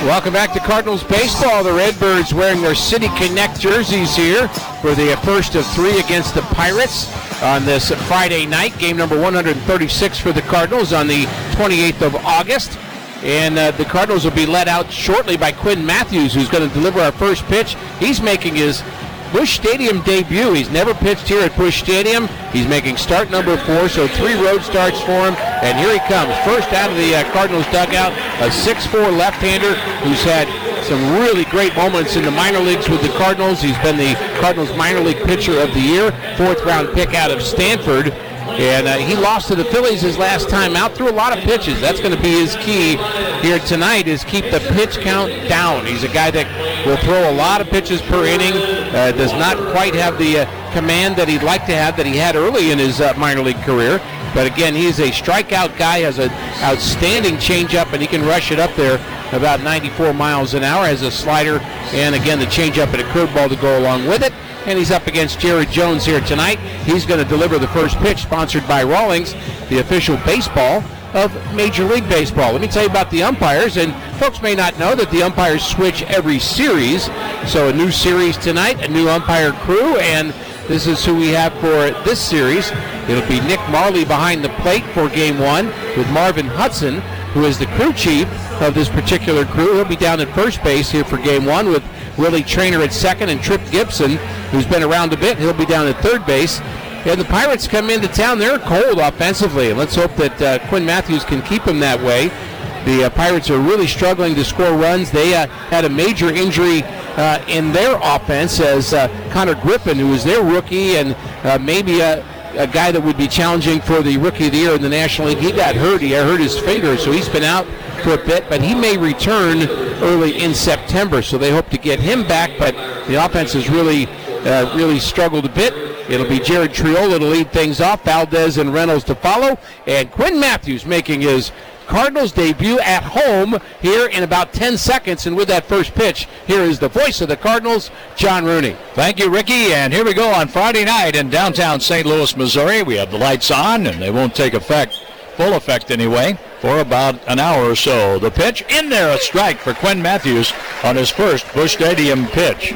Welcome back to Cardinals baseball. The Redbirds wearing their City Connect jerseys here for the first of three against the Pirates on this Friday night. Game number 136 for the Cardinals on the 28th of August. And the Cardinals will be led out shortly by Quinn Matthews, who's going to deliver our first pitch. He's making his Busch Stadium debut. He's never pitched here at Busch Stadium. He's making start number 4, so 3 road starts for him. And here he comes, first out of the Cardinals dugout, a 6'4 left-hander who's had some really great moments in the minor leagues with the Cardinals. He's been the Cardinals minor league pitcher of the year, 4th-round pick out of Stanford. And he lost to the Phillies his last time out, threw a lot of pitches. That's going to be his key here tonight, is keep the pitch count down. He's a guy that will throw a lot of pitches per inning, does not quite have the command that he'd like to have that he had early in his minor league career. But again, he's a strikeout guy, has an outstanding changeup, and he can rush it up there about 94 miles an hour, has a slider, and again, the changeup and a curveball to go along with it. And he's up against Jared Jones here tonight. He's going to deliver the first pitch, sponsored by Rawlings, the official baseball of Major League Baseball. Let me tell you about the umpires, and folks may not know that the umpires switch every series. So a new series tonight, a new umpire crew, and this is who we have for this series. It'll be Nick Marley behind the plate for Game 1 with Marvin Hudson, who is the crew chief of this particular crew. He'll be down at first base here for Game 1 with Willie Traynor at second and Trip Gibson, who's been around a bit. He'll be down at third base. And the Pirates come into town. They're cold offensively, and let's hope that Quinn Matthews can keep them that way. The Pirates are really struggling to score runs. They had a major injury in their offense as Connor Griffin, who was their rookie and maybe a guy that would be challenging for the Rookie of the Year in the National League. He got hurt. He hurt his finger, so he's been out for a bit, but he may return early in September, so they hope to get him back. But the offense has really struggled a bit. It'll be Jared Triolo to lead things off, Valdez and Reynolds to follow, and Quinn Matthews making his Cardinals debut at home here in about 10 seconds. And with that first pitch, here is the voice of the Cardinals, John Rooney. Thank you, Ricky. And here we go on Friday night in downtown St. Louis, Missouri. We have the lights on, and they won't take full effect anyway, for about an hour or so. The pitch in there, a strike for Quinn Matthews on his first Busch Stadium pitch.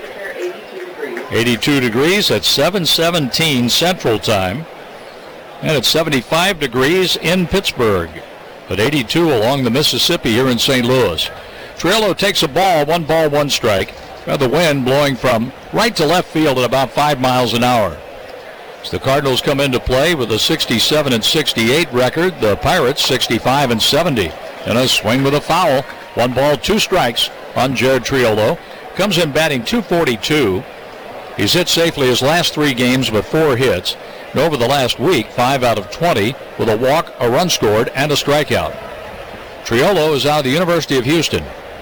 82 degrees at 7:17 Central Time, and it's 75 degrees in Pittsburgh, at 82 along the Mississippi here in St. Louis. Triolo takes a ball, 1 strike. Got the wind blowing from right to left field at about 5 miles an hour. As the Cardinals come into play with a 67-68 record, the Pirates 65-70. And a swing with a foul. 1 ball, 2 strikes on Jared Triolo. Comes in batting .242. He's hit safely his last 3 games with 4 hits. And over the last week, 5 out of 20 with a walk, a run scored, and a strikeout. Triolo is out of the University of Houston.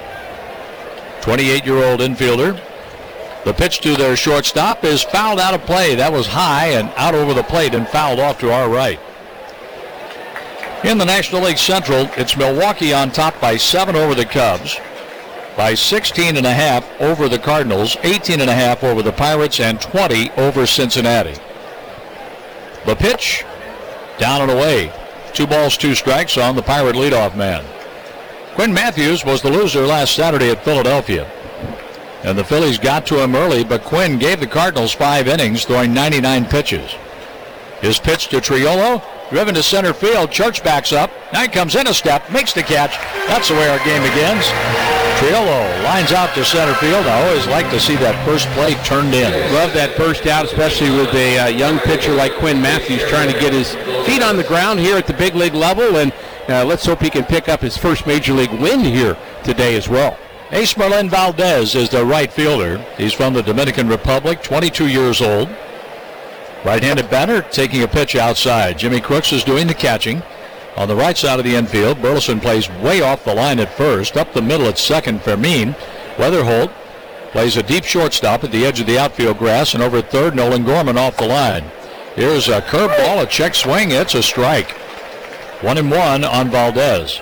28-year-old infielder. The pitch to their shortstop is fouled out of play. That was high and out over the plate and fouled off to our right. In the National League Central, it's Milwaukee on top by 7 over the Cubs, by 16.5 over the Cardinals, 18.5 over the Pirates, and 20 over Cincinnati. The pitch, down and away. 2 balls, 2 strikes on the Pirate leadoff man. Quinn Matthews was the loser last Saturday at Philadelphia, and the Phillies got to him early, but Quinn gave the Cardinals 5 innings, throwing 99 pitches. His pitch to Triolo, driven to center field. Church backs up. Now he comes in a step, makes the catch. That's the way our game begins. Triolo lines out to center field. I always like to see that first play turned in. Love that first out, especially with a young pitcher like Quinn Matthews trying to get his feet on the ground here at the big league level. And let's hope he can pick up his first major league win here today as well. Esmerlin Valdez is the right fielder. He's from the Dominican Republic, 22 years old. Right-handed batter taking a pitch outside. Jimmy Crooks is doing the catching. On the right side of the infield, Burleson plays way off the line at first. Up the middle at second, Fermin. Weatherholt plays a deep shortstop at the edge of the outfield grass. And over at third, Nolan Gorman off the line. Here's a curveball, a check swing. It's a strike. 1-1 on Valdez.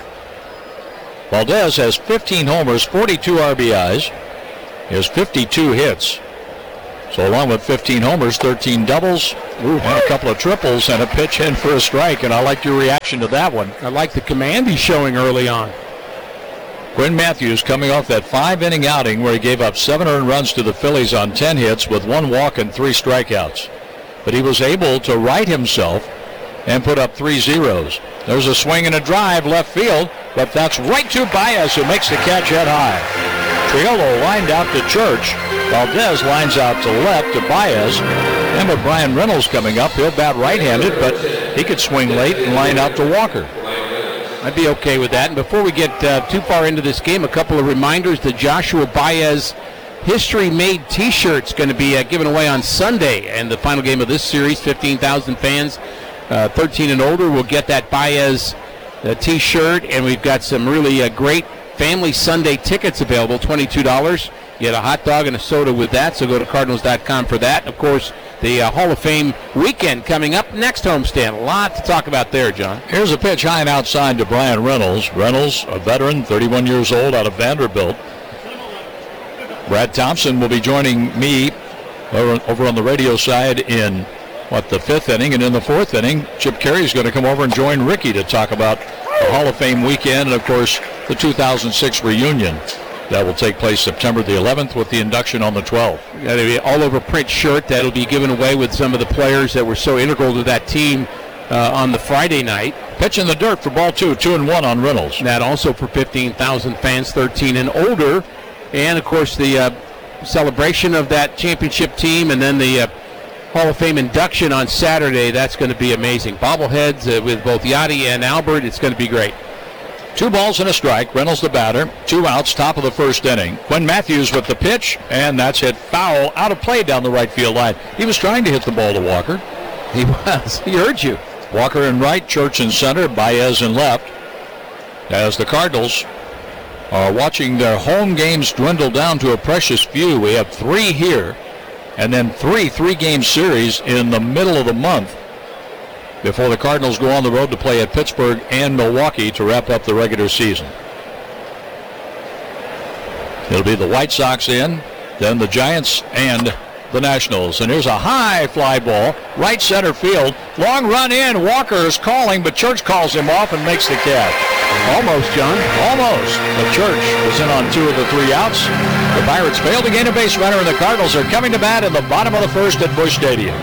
Valdez has 15 homers, 42 RBIs. He has 52 hits. So along with 15 homers, 13 doubles, and a couple of triples, and a pitch in for a strike. And I like your reaction to that one. I like the command he's showing early on. Quinn Matthews coming off that 5-inning outing where he gave up 7 earned runs to the Phillies on 10 hits with 1 walk and 3 strikeouts. But he was able to right himself and put up 3 zeros. There's a swing and a drive left field, but that's right to Baez, who makes the catch head high. Triolo lined out to Church. Valdez lines out to left to Baez. And with Brian Reynolds coming up, he'll bat right-handed, but he could swing late and line out to Walker. I'd be okay with that. And before we get too far into this game, a couple of reminders. The Joshua Baez History-Made T-shirt's going to be given away on Sunday. And the final game of this series, 15,000 fans, 13 and older, will get that Baez T-shirt. And we've got some really great Family Sunday tickets available, $22. You get a hot dog and a soda with that, so go to Cardinals.com for that. Of course, the Hall of Fame weekend coming up next homestand. A lot to talk about there, John. Here's a pitch high and outside to Brian Reynolds. Reynolds, a veteran, 31 years old, out of Vanderbilt. Brad Thompson will be joining me over on the radio side in, the 5th inning. And in the 4th inning, Chip Caray is going to come over and join Ricky to talk about the Hall of Fame weekend and, of course, the 2006 reunion. That will take place September the 11th with the induction on the 12th. That'll be all over print shirt that'll be given away with some of the players that were so integral to that team on the Friday night. Pitch in the dirt for ball 2, 2-1 on Reynolds. That also for 15,000 fans, 13 and older. And, of course, the celebration of that championship team and then the Hall of Fame induction on Saturday. That's going to be amazing. Bobbleheads with both Yachty and Albert. It's going to be great. 2 balls and a strike. Reynolds the batter. 2 outs, top of the 1st inning. Quinn Matthews with the pitch, and that's hit foul out of play down the right field line. He was trying to hit the ball to Walker. He was. He heard you. Walker in right, Church in center, Baez in left. As the Cardinals are watching their home games dwindle down to a precious few. We have 3 here, and then 3-game series in the middle of the month before the Cardinals go on the road to play at Pittsburgh and Milwaukee to wrap up the regular season. It'll be the White Sox in, then the Giants and the Nationals. And here's a high fly ball, right center field. Long run in. Walker is calling, but Church calls him off and makes the catch. Almost, John. Almost. But Church was in on 2 of the 3 outs. The Pirates failed to gain a base runner, and the Cardinals are coming to bat in the bottom of the 1st at Busch Stadium.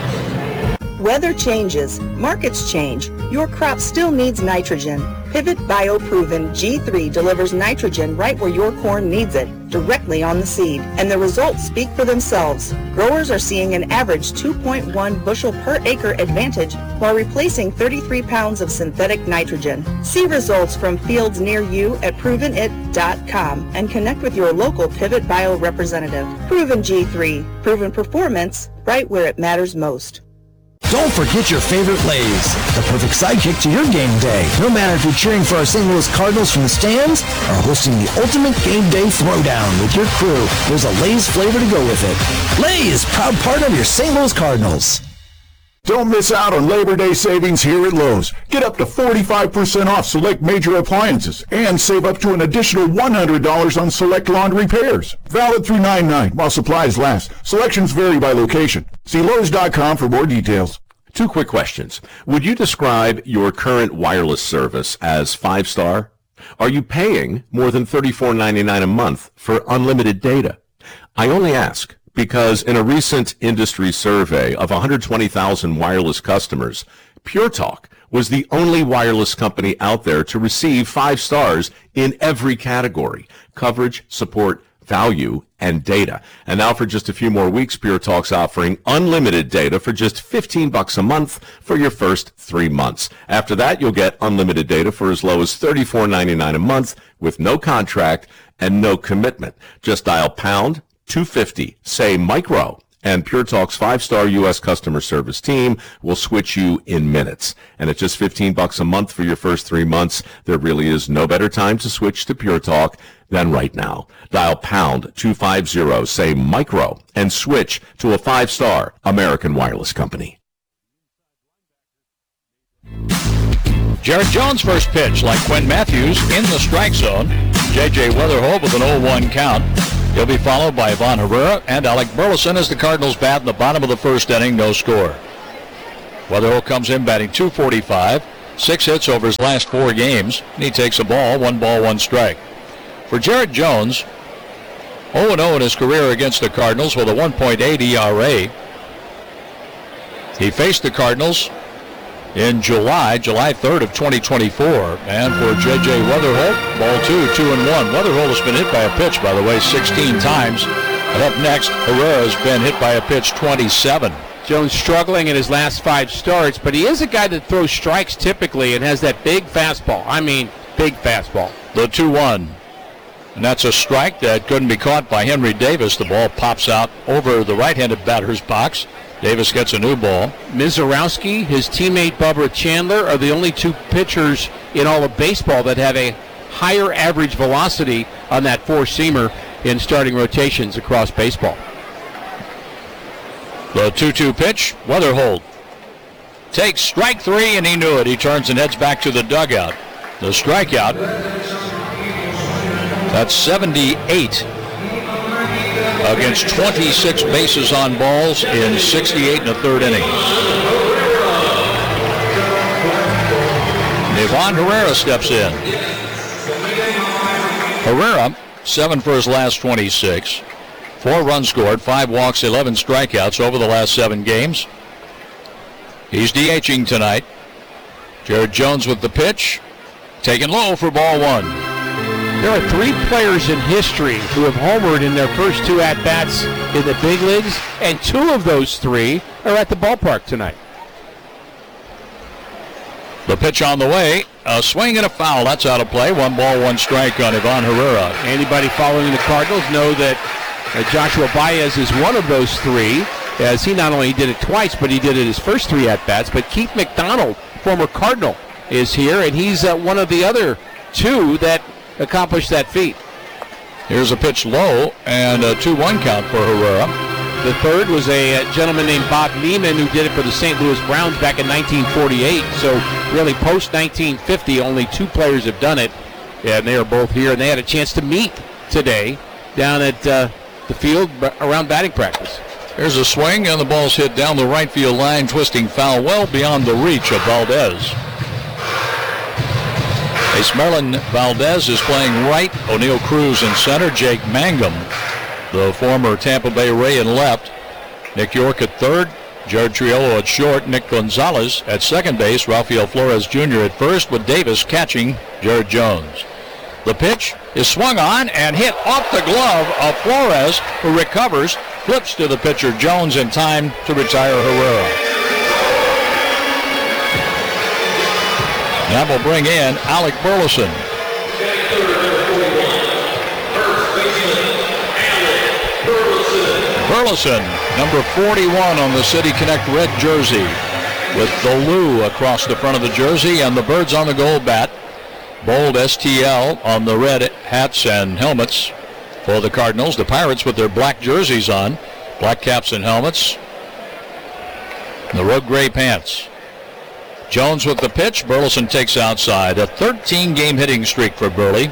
Weather changes, markets change, your crop still needs nitrogen. Pivot BioProven G3 delivers nitrogen right where your corn needs it, directly on the seed, and the results speak for themselves. Growers are seeing an average 2.1 bushel per acre advantage while replacing 33 pounds of synthetic nitrogen. See results from fields near you at provenit.com and connect with your local Pivot Bio representative. Proven G3, proven performance right where it matters most. Don't forget your favorite Lay's, the perfect sidekick to your game day. No matter if you're cheering for our St. Louis Cardinals from the stands or hosting the ultimate game day throwdown with your crew, there's a Lay's flavor to go with it. Lay's, proud partner of your St. Louis Cardinals. Don't miss out on Labor Day savings here at Lowe's. Get up to 45% off select major appliances and save up to an additional $100 on select laundry repairs. Valid through 9/9 while supplies last. Selections vary by location. See Lowe's.com for more details. 2 quick questions. Would you describe your current wireless service as 5-star? Are you paying more than $34.99 a month for unlimited data? I only ask because in a recent industry survey of 120,000 wireless customers, Pure Talk was the only wireless company out there to receive 5 stars in every category: coverage, support, value, and data. And now for just a few more weeks, Pure Talk's offering unlimited data for just $15 a month for your first 3 months. After that, you'll get unlimited data for as low as $34.99 a month with no contract and no commitment. Just dial pound 250, say micro, and Pure Talk's 5-star U.S. customer service team will switch you in minutes. And at just $15 a month for your first 3 months, there really is no better time to switch to Pure Talk than right now. Dial pound 250, say micro, and switch to a 5-star American wireless company. Jared Jones' first pitch, like Quinn Matthews, in the strike zone. J.J. Weatherholt with an 0-1 count. He'll be followed by Ivan Herrera and Alec Burleson as the Cardinals bat in the bottom of the 1st inning, no score. Weatherholt comes in batting .245, 6 hits over his last 4 games, and he takes a ball, 1 strike. For Jared Jones, 0-0 in his career against the Cardinals with a 1.8 ERA. He faced the Cardinals in July 3rd of 2024. And for J.J. Weatherholt, ball 2-1. Weatherholt has been hit by a pitch, by the way, 16 times. And up next, Herrera has been hit by a pitch 27. Jones struggling in his last 5 starts, but he is a guy that throws strikes typically and has that big fastball. I mean, big fastball. The 2-1. And that's a strike that couldn't be caught by Henry Davis. The ball pops out over the right-handed batter's box. Davis gets a new ball. Mizorowski, his teammate Bubba Chandler are the only 2 pitchers in all of baseball that have a higher average velocity on that 4-seamer in starting rotations across baseball. The 2-2 pitch, Weatherholt takes strike 3, and he knew it. He turns and heads back to the dugout. The strikeout. That's 78 against 26 bases on balls in 68 and a third innings. Ivan Herrera steps in. Herrera, 7 for his last 26. 4 runs scored, 5 walks, 11 strikeouts over the last 7 games. He's DHing tonight. Jared Jones with the pitch. Taken low for ball 1. There are 3 players in history who have homered in their first 2 at-bats in the big leagues, and 2 of those 3 are at the ballpark tonight. The pitch on the way, a swing and a foul. That's out of play. 1 ball, 1 strike on Ivan Herrera. Anybody following the Cardinals know that Joshua Baez is one of those 3, as he not only did it twice, but he did it his first 3 at-bats. But Keith McDonald, former Cardinal, is here, and he's one of the other 2 that accomplished that feat. Here's a pitch low and a 2-1 count for Herrera. The third was a gentleman named Bob Neiman who did it for the St. Louis Browns back in 1948. So really post-1950, only 2 players have done it. And they are both here, and they had a chance to meet today down at the field around batting practice. There's a swing, and the ball's hit down the right field line, twisting foul well beyond the reach of Valdez. Ace Merlin Valdez is playing right. O'Neill Cruz in center. Jake Mangum, the former Tampa Bay Ray, in left. Nick York at third. Jared Triolo at short. Nick Gonzalez at second base. Rafael Flores Jr. at first, with Davis catching Jared Jones. The pitch is swung on and hit off the glove of Flores, who recovers, flips to the pitcher Jones in time to retire Herrera. That will bring in Alec Burleson. Burleson, number 41 on the City Connect red jersey, with the Lou across the front of the jersey and the birds on the gold bat. Bold STL on the red hats and helmets for the Cardinals. The Pirates with their black jerseys on, black caps and helmets. The road gray pants. Jones with the pitch. Burleson takes outside. A 13-game hitting streak for Burley.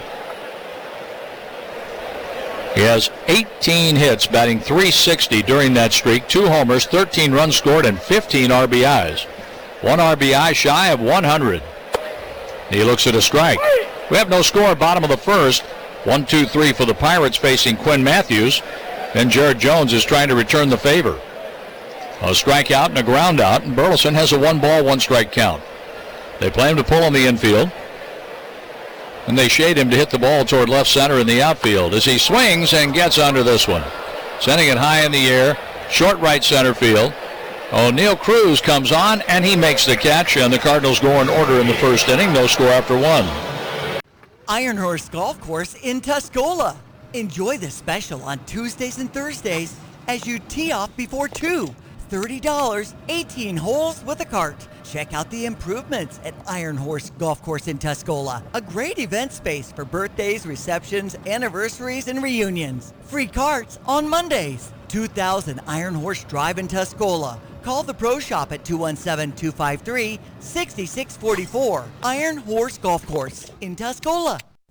He has 18 hits, batting .360 during that streak. 2 homers, 13 runs scored, and 15 RBIs. 1 RBI shy of 100. He looks at a strike. We have no score, bottom of the first. 1-2-3 for the Pirates facing Quinn Matthews. And Jared Jones is trying to return the favor. A strikeout and a ground out, and Burleson has a 1 ball, 1 strike count. They play him to pull in the infield, and they shade him to hit the ball toward left center in the outfield as he swings and gets under this one. Sending it high in the air, short right center field. O'Neill Cruz comes on, and he makes the catch, and the Cardinals go in order in the first inning. No score after 1. Iron Horse Golf Course in Tuscola. Enjoy the special on Tuesdays and Thursdays as you tee off before 2. $30, 18 holes with a cart. Check out the improvements at Iron Horse Golf Course in Tuscola. A great event space for birthdays, receptions, anniversaries, and reunions. Free carts on Mondays. 2000 Iron Horse Drive in Tuscola. Call the Pro Shop at 217-253-6644. Iron Horse Golf Course in Tuscola.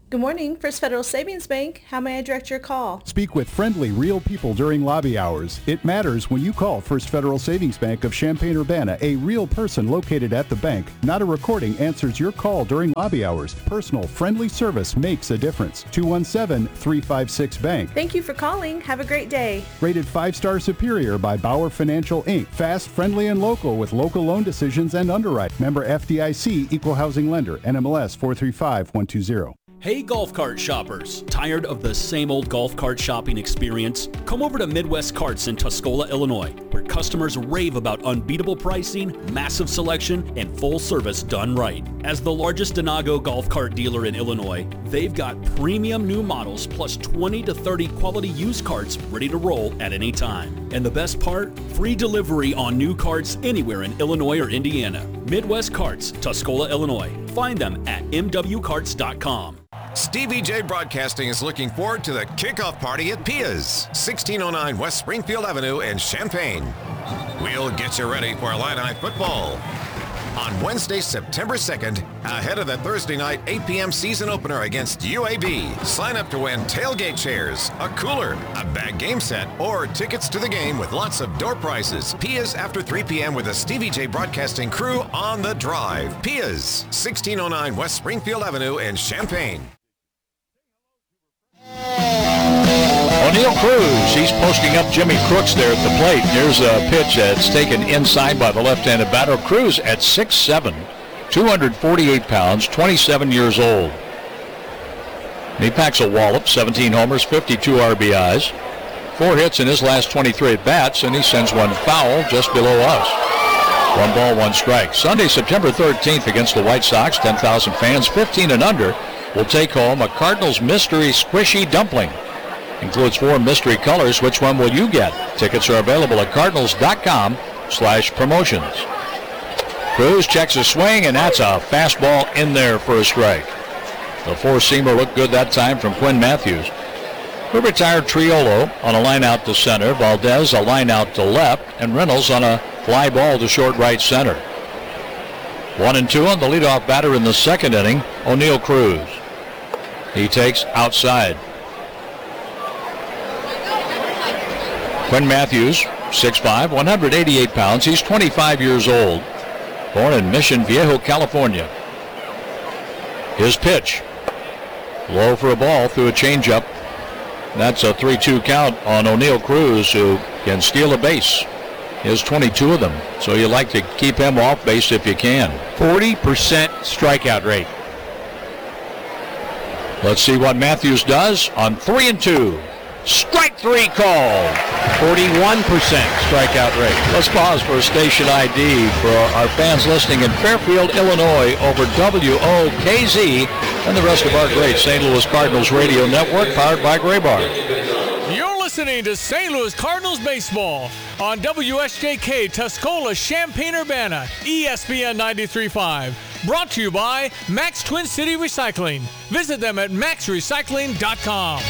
Good morning, First Federal Savings Bank. How may I direct your call? Speak with friendly, real people during lobby hours. It matters when you call First Federal Savings Bank of Champaign-Urbana. A real person located at the bank, not a recording, answers your call during lobby hours. Personal, friendly service makes a difference. 217-356-BANK. Thank you for calling. Have a great day. Rated 5-star superior by Bauer Financial, Inc. Fast, friendly, and local with local loan decisions and underwrite. Member FDIC, Equal Housing Lender, NMLS 435120. Hey golf cart shoppers, tired of the same old golf cart shopping experience? Come over to Midwest Carts in Tuscola, Illinois, where customers rave about unbeatable pricing, massive selection, and full service done right. As the largest Denago golf cart dealer in Illinois, they've got premium new models plus 20 to 30 quality used carts ready to roll at any time. And the best part? Free delivery on new carts anywhere in Illinois or Indiana. Midwest Carts, Tuscola, Illinois. Find them at mwcarts.com. Stevie J Broadcasting is looking forward to the kickoff party at Pia's, 1609 West Springfield Avenue in Champaign. We'll get you ready for Illini football. On Wednesday, September 2nd, ahead of the Thursday night 8 p.m. season opener against UAB. Sign up to win tailgate chairs, a cooler, a bag game set, or tickets to the game with lots of door prizes. Pia's after 3 p.m. with the Stevie J Broadcasting crew on the drive. Pia's, 1609 West Springfield Avenue in Champaign. O'Neill Cruz, he's posting up Jimmy Crooks there at the plate. Here's a pitch that's taken inside by the left-handed batter. Cruz at 6'7", 248 pounds, 27 years old. He packs a wallop, 17 homers, 52 RBIs, 4 hits in his last 23 at-bats, and he sends one foul just below us. 1 ball, 1 strike. Sunday, September 13th against the White Sox, 10,000 fans, 15 and under, will take home a Cardinals Mystery Squishy Dumpling. Includes 4 mystery colors. Which one will you get? Tickets are available at cardinals.com/promotions. Cruz checks a swing, and that's a fastball in there for a strike. The 4-seamer looked good that time from Quinn Matthews. We retired Triolo on a line out to center, Valdez a line out to left, and Reynolds on a fly ball to short right center. 1-2 on the leadoff batter in the second inning, O'Neill Cruz. He takes outside. Quinn Matthews, 6'5", 188 pounds. He's 25 years old. Born in Mission Viejo, California. His pitch. Low for a ball through a changeup. That's a 3-2 count on O'Neill Cruz, who can steal a base. He has 22 of them, so you like to keep him off base if you can. 40% strikeout rate. Let's see what Matthews does on 3-2. Strike 3 call. 41% strikeout rate. Let's pause for a station ID for our fans listening in Fairfield, Illinois over WOKZ and the rest of our great St. Louis Cardinals radio network powered by Graybar. You're listening to St. Louis Cardinals baseball on WSJK Tuscola, Champaign-Urbana, ESPN 93.5. Brought to you by Max Twin City Recycling. Visit them at maxrecycling.com.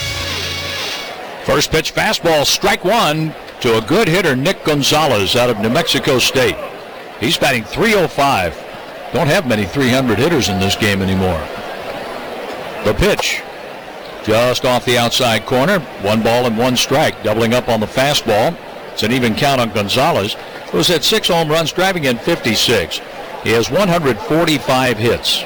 First pitch fastball, strike 1 to a good hitter, Nick Gonzalez out of New Mexico State. He's batting .305. Don't have many 300 hitters in this game anymore. The pitch, just off the outside corner, 1 ball and 1 strike, doubling up on the fastball. It's an even count on Gonzalez, who's had 6 home runs, driving in 56. He has 145 hits,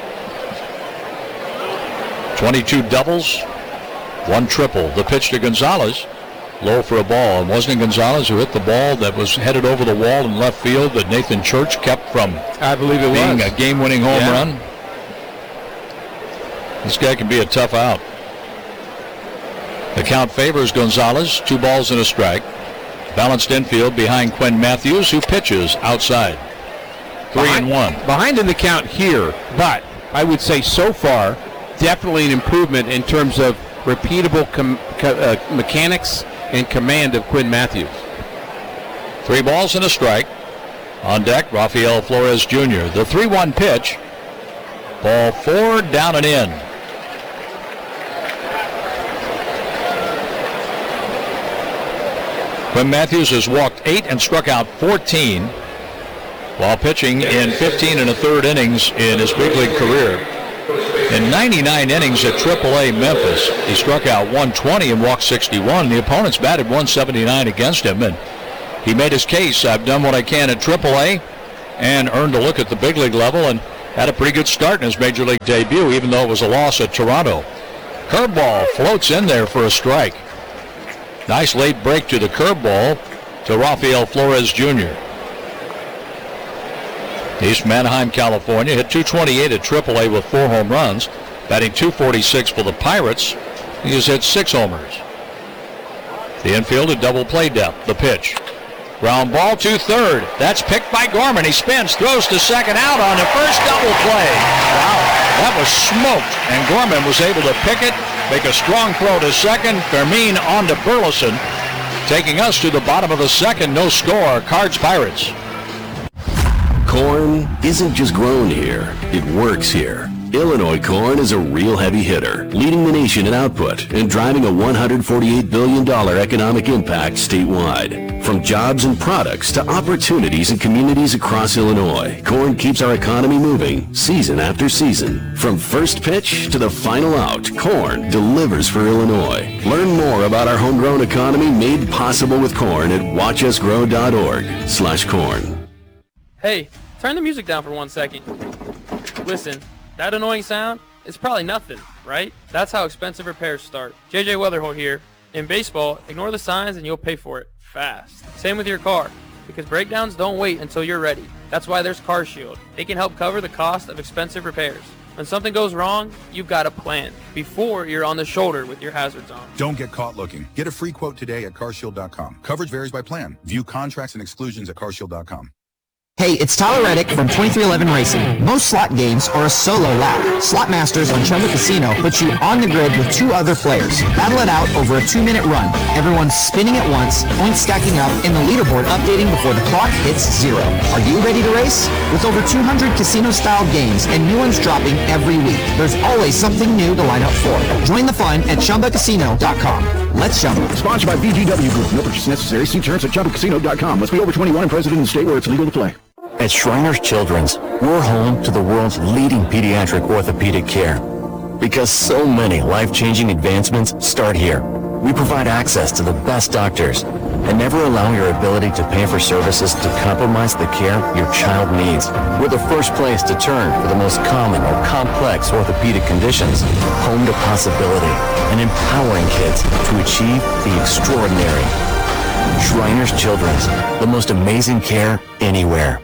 22 doubles, 1 triple. The pitch to Gonzalez, low for a ball. And wasn't it Gonzalez who hit the ball that was headed over the wall in left field that Nathan Church kept from, I believe it being was a game-winning home run? This guy can be a tough out. The count favors Gonzalez, 2 balls and a strike. Balanced infield behind Quinn Matthews, who pitches outside. 3-1. Behind in the count here, but I would say so far, definitely an improvement in terms of repeatable mechanics and command of Quinn Matthews. 3 balls and a strike. On deck, Rafael Flores Jr. The 3-1 pitch. Ball 4, down and in. Quinn Matthews has walked 8 and struck out 14 while pitching in 15 1/3 innings in his big league career. In 99 innings at AAA Memphis, he struck out 120 and walked 61. The opponents batted 179 against him, and he made his case. I've done what I can at AAA and earned a look at the big league level and had a pretty good start in his major league debut, even though it was a loss at Toronto. Curveball floats in there for a strike. Nice late break to the curveball to Rafael Flores Jr. He's from Anaheim, California. Hit .228 at AAA with 4 home runs. Batting .246 for the Pirates. He has hit 6 homers. The infield at double play depth. The pitch. Ground ball to third. That's picked by Gorman. He spins, throws to second, out on the first double play. Wow, that was smoked. And Gorman was able to pick it, make a strong throw to second. Fermin on to Burleson. Taking us to the bottom of the second. No score. Cards Pirates. Corn isn't just grown here, it works here. Illinois corn is a real heavy hitter, leading the nation in output and driving a $148 billion economic impact statewide. From jobs and products to opportunities in communities across Illinois, corn keeps our economy moving season after season. From first pitch to the final out, corn delivers for Illinois. Learn more about our homegrown economy made possible with corn at watchusgrow.org/corn. Hey, turn the music down for 1 second. Listen, that annoying sound is probably nothing, right? That's how expensive repairs start. JJ Weatherholt here. In baseball, ignore the signs and you'll pay for it fast. Same with your car, because breakdowns don't wait until you're ready. That's why there's CarShield. They can help cover the cost of expensive repairs. When something goes wrong, you've got a plan before you're on the shoulder with your hazards on. Don't get caught looking. Get a free quote today at carshield.com. Coverage varies by plan. View contracts and exclusions at carshield.com. Hey, it's Tyler Reddick from 2311 Racing. Most slot games are a solo lap. Slot Masters on Chumba Casino puts you on the grid with 2 other players. Battle it out over a 2-minute run. Everyone's spinning at once, points stacking up, and the leaderboard updating before the clock hits 0. Are you ready to race? With over 200 casino-style games and new ones dropping every week, there's always something new to line up for. Join the fun at ChumbaCasino.com. Let's Chumba. Sponsored by VGW Group. No purchase necessary. See terms at ChumbaCasino.com. Must be over 21 and present in the state where it's legal to play. At Shriners Children's, we're home to the world's leading pediatric orthopedic care. Because so many life-changing advancements start here. We provide access to the best doctors and never allow your ability to pay for services to compromise the care your child needs. We're the first place to turn for the most common or complex orthopedic conditions. Home to possibility and empowering kids to achieve the extraordinary. Shriners Children's, the most amazing care anywhere.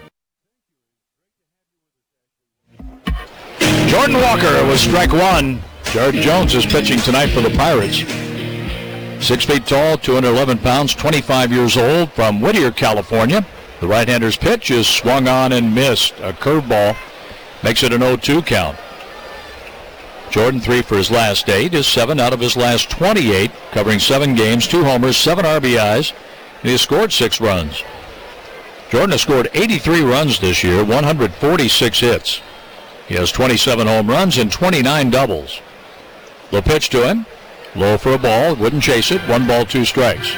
Jordan Walker was strike 1. Jared Jones is pitching tonight for the Pirates. 6 feet tall, 211 pounds, 25 years old, from Whittier, California. The right-hander's pitch is swung on and missed. A curveball makes it an 0-2 count. Jordan 3 for his last 8, is 7 out of his last 28, covering 7 games, 2 homers, 7 RBIs, and he has scored 6 runs. Jordan has scored 83 runs this year, 146 hits. He has 27 home runs and 29 doubles. The pitch to him, low for a ball, wouldn't chase it, 1 ball, 2 strikes.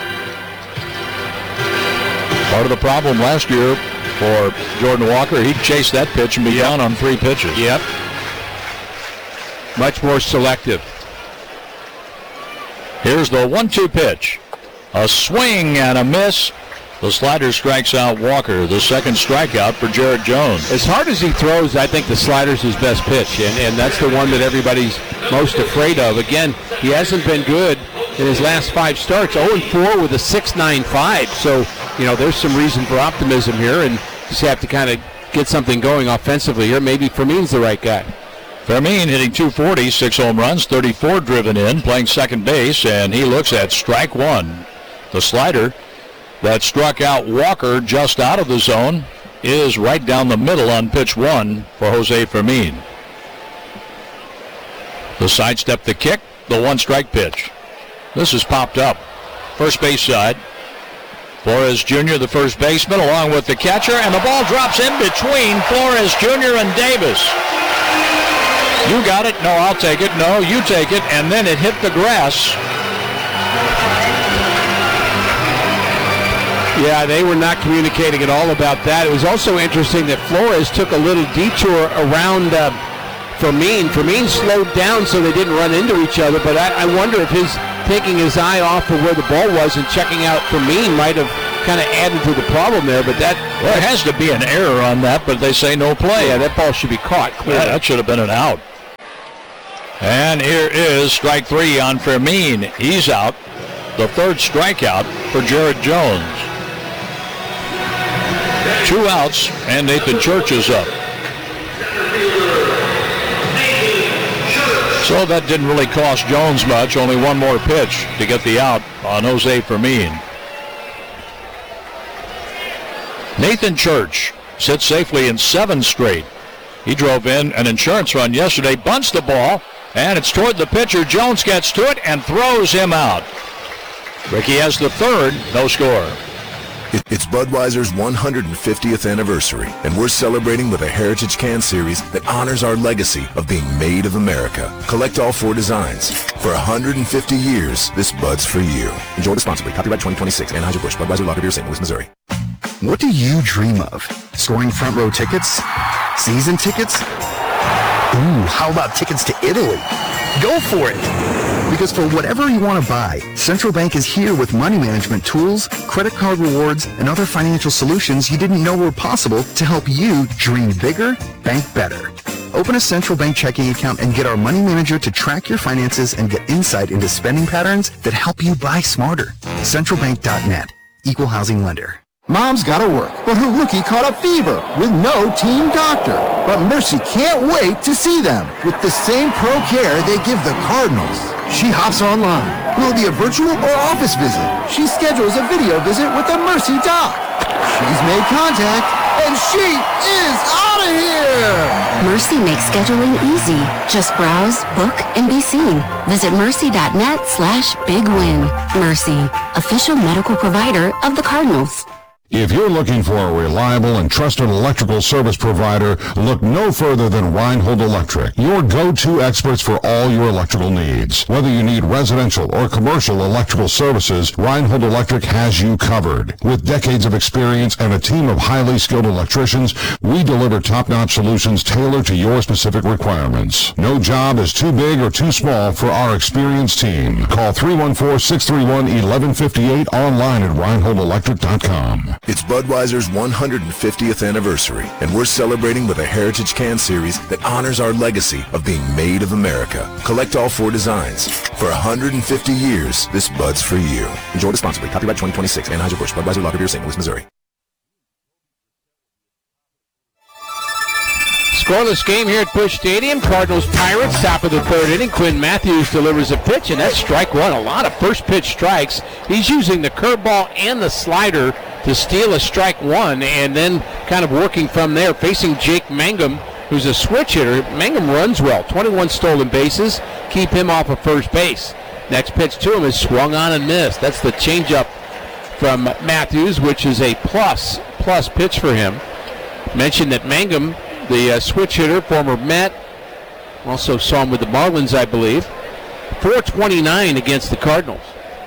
Part of the problem last year for Jordan Walker, he chased that pitch and be down on 3 pitches. Yep. Much more selective. Here's the 1-2 pitch. A swing and a miss. The slider strikes out Walker, the second strikeout for Jared Jones. As hard as he throws, I think the slider's his best pitch, and that's the one that everybody's most afraid of. Again, he hasn't been good in his last 5 starts, 0-4 with a 6.95. So, there's some reason for optimism here, and just have to kind of get something going offensively here. Maybe Fermin's the right guy. Fermin hitting .240, 6 home runs, 34 driven in, playing second base, and he looks at strike 1. The slider that struck out Walker just out of the zone is right down the middle on pitch 1 for Jose Fermin. The sidestep, the kick, the 1-strike pitch. This is popped up. First base side. Flores Jr., the first baseman, along with the catcher, and the ball drops in between Flores Jr. and Davis. You got it. No, I'll take it. No, you take it. And then it hit the grass. Yeah, they were not communicating at all about that. It was also interesting that Flores took a little detour around Fermin. Fermin slowed down so they didn't run into each other, but I wonder if his taking his eye off of where the ball was and checking out Fermin might have kind of added to the problem there, but there has to be an error on that, but they say no play. Yeah, that ball should be caught. Yeah, that should have been an out. And here is strike 3 on Fermin. He's out. The third strikeout for Jared Jones. 2 outs, and Nathan Church is up. So that didn't really cost Jones much. Only one more pitch to get the out on Jose Fermin. Nathan Church sits safely in 7 straight. He drove in an insurance run yesterday, bunts the ball, and it's toward the pitcher. Jones gets to it and throws him out. Ricky has the third, no score. It's Budweiser's 150th anniversary, and we're celebrating with a Heritage Can Series that honors our legacy of being made of America. Collect all 4 designs. For 150 years, this Bud's for you. Enjoy responsibly. Copyright 2026. Anheuser-Busch. Budweiser Lager Beer, St. Louis, Missouri. What do you dream of? Scoring front row tickets? Season tickets? Ooh, how about tickets to Italy? Go for it! Because for whatever you want to buy, Central Bank is here with money management tools, credit card rewards, and other financial solutions you didn't know were possible to help you dream bigger, bank better. Open a Central Bank checking account and get our money manager to track your finances and get insight into spending patterns that help you buy smarter. CentralBank.net. Equal housing lender. Mom's gotta work, but her rookie caught a fever with no team doctor. But Mercy can't wait to see them with the same pro care they give the Cardinals. She hops online. Will it be a virtual or office visit? She schedules a video visit with the Mercy doc. She's made contact, and she is out of here! Mercy makes scheduling easy. Just browse, book, and be seen. Visit mercy.net/bigwin. Mercy, official medical provider of the Cardinals. If you're looking for a reliable and trusted electrical service provider, look no further than Reinhold Electric, your go-to experts for all your electrical needs. Whether you need residential or commercial electrical services, Reinhold Electric has you covered. With decades of experience and a team of highly skilled electricians, we deliver top-notch solutions tailored to your specific requirements. No job is too big or too small for our experienced team. Call 314-631-1158 online at ReinholdElectric.com. It's Budweiser's 150th anniversary, and we're celebrating with a Heritage Can Series that honors our legacy of being made of America. Collect all 4 designs. For 150 years, this Bud's for you. Enjoy responsibly. Copyright 2026. Anheuser-Busch. Budweiser Lager Beer, St. Louis, Missouri. Scoreless game here at Busch Stadium. Cardinals Pirates, top of the 3rd inning. Quinn Matthews delivers a pitch, and that's strike 1. A lot of first pitch strikes. He's using the curveball and the slider to steal a strike 1, and then kind of working from there, facing Jake Mangum, who's a switch hitter. Mangum runs well, 21 stolen bases, keep him off of first base. Next pitch to him is swung on and missed. That's the changeup from Matthews, which is a plus pitch for him. Mentioned that Mangum, the switch hitter, former Met, also saw him with the Marlins, I believe. 429 against the Cardinals.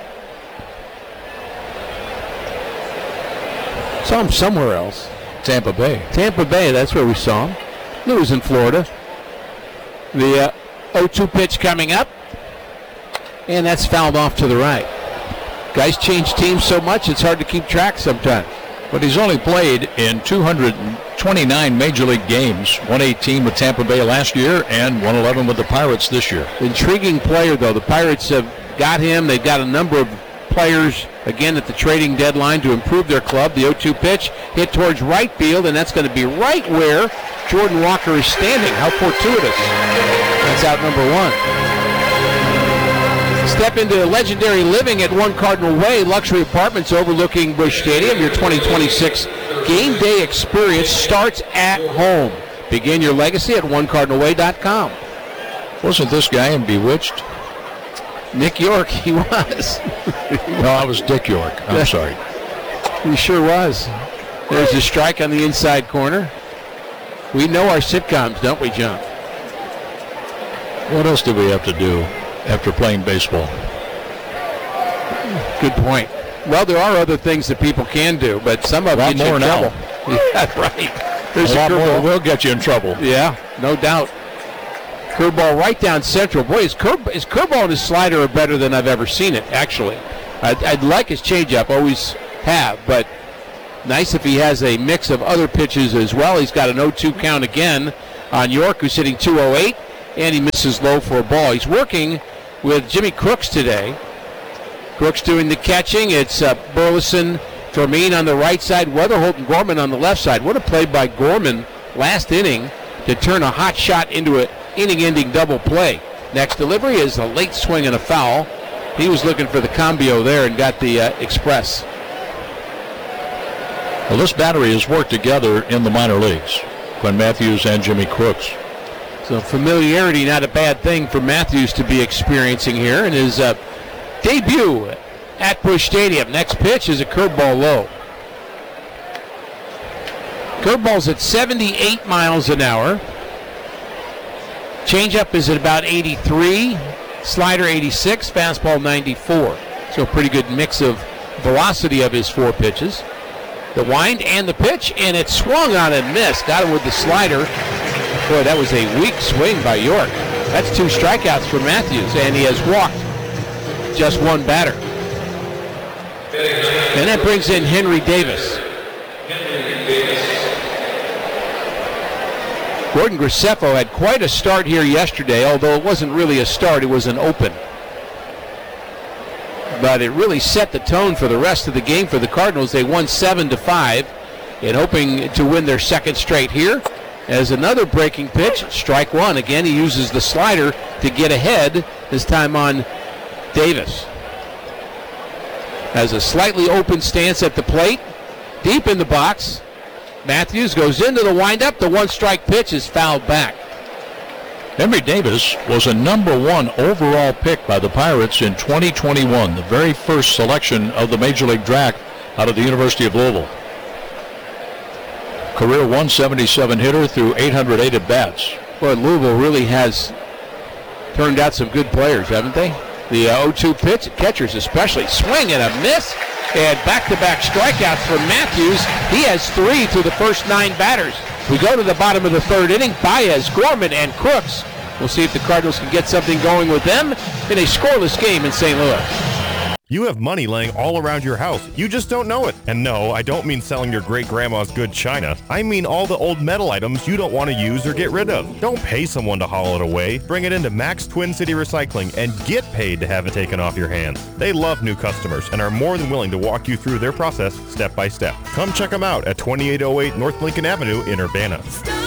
Saw him somewhere else. Tampa Bay. Tampa Bay, that's where we saw him. He was in Florida. The 0-2 pitch coming up, and that's fouled off to the right. Guys change teams so much, it's hard to keep track sometimes. But he's only played in 229 Major League games, 118 with Tampa Bay last year and 111 with the Pirates this year. Intriguing player, though. The Pirates have got him. They've got a number of players, again, at the trading deadline to improve their club. The 0-2 pitch hit towards right field, and that's going to be right where Jordan Walker is standing. How fortuitous. That's out number 1. Step into legendary living at One Cardinal Way, luxury apartments overlooking Busch Stadium. Your 2026 game day experience starts at home. Begin your legacy at OneCardinalWay.com. Wasn't this guy in Bewitched? Nick York, he was. No, I was Dick York. I'm sorry. He sure was. There's a strike on the inside corner. We know our sitcoms, don't we, John? What else do we have to do after playing baseball? Good point. Well, there are other things that people can do, but some of them get you in trouble. Yeah, right. There's a lot more will get you in trouble. Yeah, no doubt. Curveball right down central. Boy, his curveball and his slider are better than I've ever seen it, actually. I'd like his changeup, always have, but nice if he has a mix of other pitches as well. He's got an 0-2 count again on York, who's hitting 208, and he misses low for a ball. He's working with Jimmy Crooks today. Crooks doing the catching. It's Burleson, Fermin on the right side, Weatherholt and Gorman on the left side. What a play by Gorman last inning to turn a hot shot into an inning-ending double play. Next delivery is a late swing and a foul. He was looking for the cambio there and got the express. Well, this battery has worked together in the minor leagues, Quinn Matthews and Jimmy Crooks. So familiarity, not a bad thing for Matthews to be experiencing here in his debut at Busch Stadium. Next pitch is a curveball low. Curveball's at 78 miles an hour. Changeup is at about 83. Slider 86. Fastball 94. So a pretty good mix of velocity of his 4 pitches. The wind and the pitch, and it swung on and missed. Got him with the slider. Boy, that was a weak swing by York. That's 2 strikeouts for Matthews, and he has walked just 1 batter. And that brings in Henry Davis. Gordon Graceffo had quite a start here yesterday, although it wasn't really a start, it was an open. But it really set the tone for the rest of the game for the Cardinals. They won 7-5 and hoping to win their second straight here. As another breaking pitch, strike 1. Again, he uses the slider to get ahead, this time on Davis. Has a slightly open stance at the plate, deep in the box. Matthews goes into the windup. The 1-strike pitch is fouled back. Henry Davis was a #1 overall pick by the Pirates in 2021, the very first selection of the Major League Draft out of the University of Louisville. Career 177 hitter through 808 at-bats. Boy, Louisville really has turned out some good players, haven't they? The 0-2 pitch, catchers especially, swing and a miss, and back-to-back strikeouts for Matthews. He has 3 through the first 9 batters. We go to the bottom of the 3rd inning. Baez, Gorman, and Crooks. We'll see if the Cardinals can get something going with them in a scoreless game in St. Louis. You have money laying all around your house. You just don't know it. And no, I don't mean selling your great-grandma's good china. I mean all the old metal items you don't want to use or get rid of. Don't pay someone to haul it away. Bring it into Max Twin City Recycling and get paid to have it taken off your hands. They love new customers and are more than willing to walk you through their process step by step. Come check them out at 2808 North Lincoln Avenue in Urbana.